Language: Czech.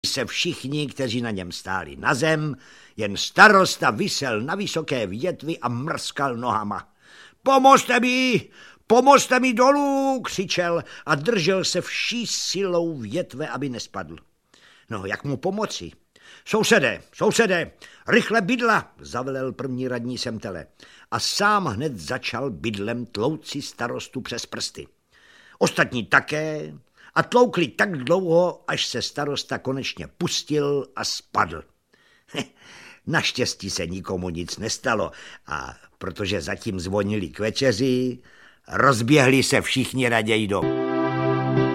se všichni, kteří na něm stáli na zem, jen starosta visel na vysoké větvi a mrskal nohama. Pomozte mi dolů, křičel a držel se vší silou větve, aby nespadl. No, jak mu pomoci? Sousede, rychle bydla, zavelel první radní Semtele a sám hned začal bydlem tlouci starostu přes prsty. Ostatní také a tloukli tak dlouho, až se starosta konečně pustil a spadl. Naštěstí se nikomu nic nestalo a protože zatím zvonili k večeři, rozběhli se všichni raději domů.